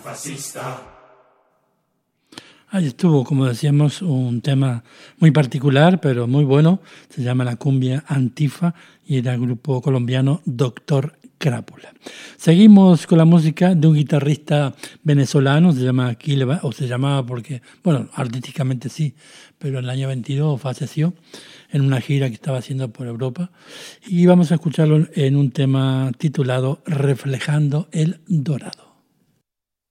Ahí estuvo, como decíamos, un tema muy particular, pero muy bueno. Se llama la cumbia Antifa y era el grupo colombiano Doctor Crápula. Seguimos con la música de un guitarrista venezolano, se llama Kilva, o se llamaba porque, bueno, artísticamente sí, pero en el año 22 falleció en una gira que estaba haciendo por Europa. Y vamos a escucharlo en un tema titulado Reflejando el Dorado.